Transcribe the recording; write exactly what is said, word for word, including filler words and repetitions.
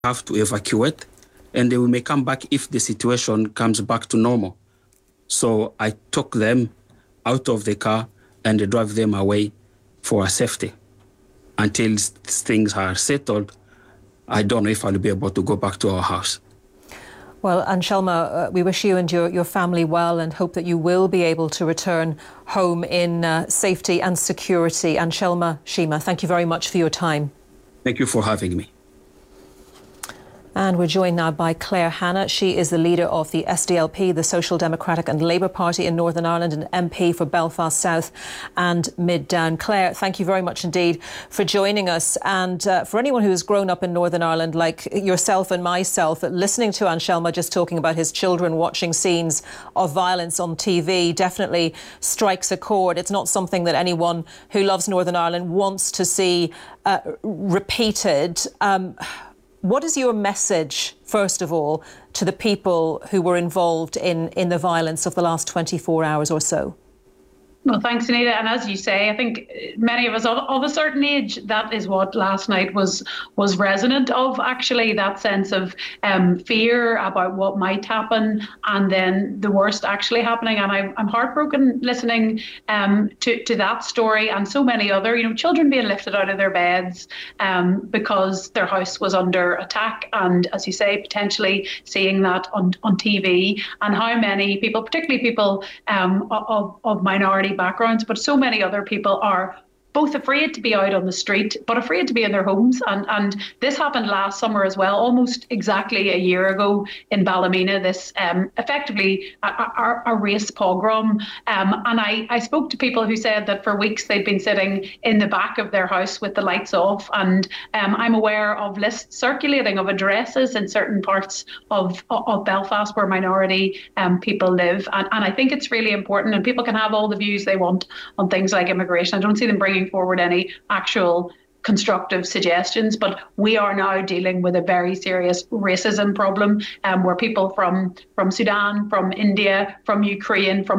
have to evacuate, and we may come back if the situation comes back to normal. So I took them out of the car and drove them away for safety. Until things are settled, I don't know if I'll be able to go back to our house. Well, Anshelma, uh, we wish you and your, your family well and hope that you will be able to return home in uh, safety and security. Anshelma Shima, thank you very much for your time. Thank you for having me. And we're joined now by Claire Hanna. She is the leader of the S D L P, the Social Democratic and Labour Party in Northern Ireland, and M P for Belfast South and Mid Down. Claire, thank you very much indeed for joining us. And uh, for anyone who has grown up in Northern Ireland, like yourself and myself, listening to Anshelma just talking about his children watching scenes of violence on T V definitely strikes a chord. It's not something that anyone who loves Northern Ireland wants to see uh, repeated. Um, What is your message, first of all, to the people who were involved in, in the violence of the last twenty-four hours or so? Well, thanks, Anita. And as you say, I think many of us of, of a certain age, that is what last night was was resonant of, actually, that sense of um, fear about what might happen and then the worst actually happening. And I, I'm heartbroken listening um, to, to that story and so many other, you know, children being lifted out of their beds um, because their house was under attack. And as you say, potentially seeing that on, on T V, and how many people, particularly people um, of, of minority backgrounds, but so many other people are both afraid to be out on the street, but afraid to be in their homes. And and this happened last summer as well, almost exactly a year ago in Ballymena, this um, effectively a, a, a race pogrom. Um, and I, I spoke to people who said that for weeks they'd been sitting in the back of their house with the lights off. And um, I'm aware of lists circulating of addresses in certain parts of, of Belfast where minority um, people live. And, and I think it's really important, and people can have all the views they want on things like immigration. I don't see them bringing forward any actual constructive suggestions, but we are now dealing with a very serious racism problem um, where people from from Sudan, from India, from Ukraine, from